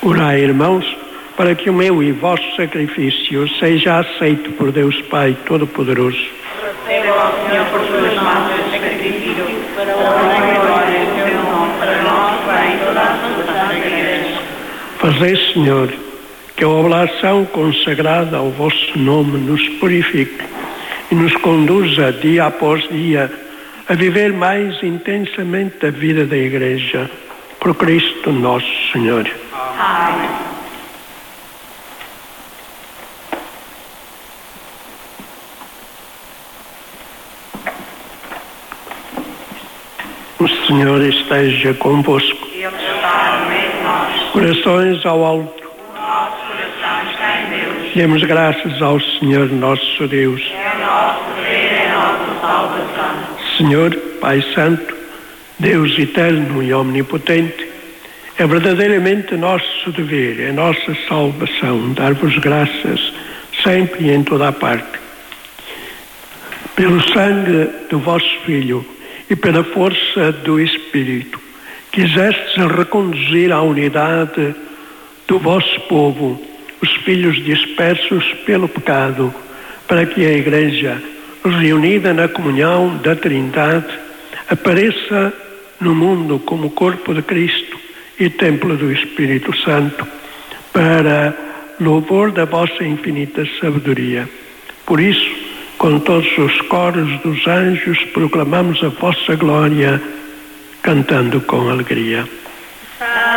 Orai, irmãos, para que o meu e vosso sacrifício seja aceito por Deus Pai Todo-Poderoso. Receba, ó Senhor, por suas mãos este sacrifício, para a honra e glória do teu nome, para nós, bem, toda a sua santa Igreja. Fazei, Senhor, que a oblação consagrada ao vosso nome nos purifique e nos conduza dia após dia a viver mais intensamente a vida da Igreja. Por Cristo nosso Senhor. Amém. O Senhor esteja convosco. Ele está no meio de nós. Corações ao alto. O nosso coração está em Deus. Demos graças ao Senhor nosso Deus. É nosso poder, é nossa salvação. Senhor, Pai Santo, Deus eterno e omnipotente, é verdadeiramente nosso dever, é nossa salvação, dar-vos graças sempre e em toda a parte. Pelo sangue do vosso Filho e pela força do Espírito, quisestes reconduzir à unidade do vosso povo os filhos dispersos pelo pecado, para que a Igreja, reunida na comunhão da Trindade, apareça no mundo como corpo de Cristo e templo do Espírito Santo, para louvor da vossa infinita sabedoria. Por isso, com todos os coros dos anjos, proclamamos a vossa glória, cantando com alegria.